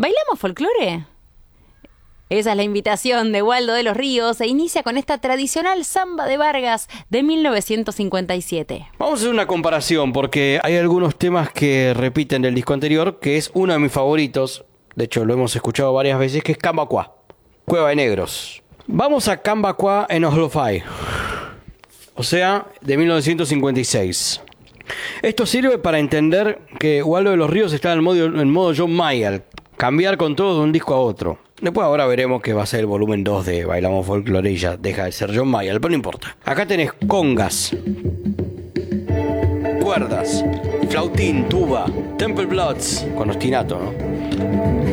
¿Bailamos folclore? Esa es la invitación de Waldo de los Ríos e inicia con esta tradicional samba de Vargas de 1957. Vamos a hacer una comparación porque hay algunos temas que repiten del disco anterior, que es uno de mis favoritos, de hecho lo hemos escuchado varias veces, que es Cambacuá, Cueva de Negros. Vamos a Cambacuá en Oslofai, o sea, de 1956. Esto sirve para entender que Waldo de los Ríos está en modo John Mayer, cambiar con todo de un disco a otro. Después ahora veremos que va a ser el volumen 2 de Bailamos Folklore y ya deja de ser John Mayer, pero no importa. Acá tenés congas, cuerdas, flautín, tuba, Temple Bloods, con ostinato, ¿no?